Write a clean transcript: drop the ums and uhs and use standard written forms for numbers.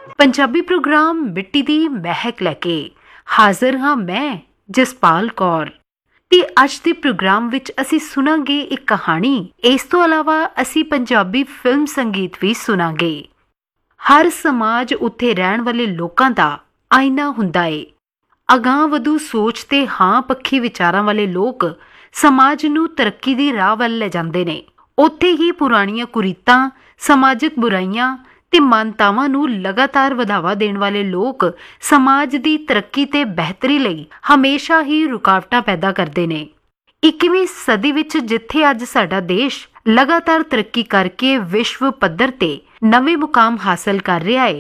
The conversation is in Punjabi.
ਪੰਜਾਬੀ ਪ੍ਰੋਗਰਾਮ ਮਿੱਟੀ ਦੀ ਮਹਿਕ ਲੈ ਕੇ ਹਾਜ਼ਰ ਹਾਂ ਮੈਂ ਜਸਪਾਲ ਕੌਰ ਤੇ ਅੱਜ ਦੇ ਪ੍ਰੋਗਰਾਮ ਵਿੱਚ ਅਸੀਂ ਸੁਣਾਂਗੇ ਇੱਕ ਕਹਾਣੀ। ਇਸ ਤੋਂ ਇਲਾਵਾ ਅਸੀਂ ਪੰਜਾਬੀ ਫਿਲਮ ਸੰਗੀਤ ਵੀ ਸੁਣਾਂਗੇ। ਹਰ ਸਮਾਜ ਉੱਥੇ ਰਹਿਣ ਵਾਲੇ ਲੋਕਾਂ ਦਾ ਆਇਨਾ ਹੁੰਦਾ ਏ। ਅਗਾਂਹ ਵਧੂ ਸੋਚ ਤੇ ਹਾਂ ਪੱਖੀ ਵਿਚਾਰਾਂ ਵਾਲੇ ਲੋਕ ਸਮਾਜ ਨੂੰ ਤਰੱਕੀ ਦੀ ਰਾਹ ਵੱਲ ਲੈ ਜਾਂਦੇ ਨੇ। ਉੱਥੇ ਹੀ ਪੁਰਾਣੀਆਂ ਕੁਰੀਤਾਂ, ਸਮਾਜਿਕ ਬੁਰਾਈਆਂ ਤੇ ਮਾਨਤਾਵਾਂ ਨੂੰ ਲਗਾਤਾਰ ਵਧਾਵਾ ਦੇਣ ਵਾਲੇ ਲੋਕ ਸਮਾਜ ਦੀ ਤਰੱਕੀ ਤੇ ਬਿਹਤਰੀ ਲਈ ਹਮੇਸ਼ਾ ਹੀ ਰੁਕਾਵਟਾਂ ਪੈਦਾ ਕਰਦੇ ਨੇ। 21ਵੀਂ ਸਦੀ ਵਿੱਚ ਜਿੱਥੇ ਅੱਜ ਸਾਡਾ ਦੇਸ਼ ਲਗਾਤਾਰ ਤਰੱਕੀ ਕਰਕੇ ਵਿਸ਼ਵ ਪੱਧਰ ਤੇ ਨਵੇਂ ਮੁਕਾਮ ਹਾਸਲ ਕਰ ਰਿਹਾ ਹੈ,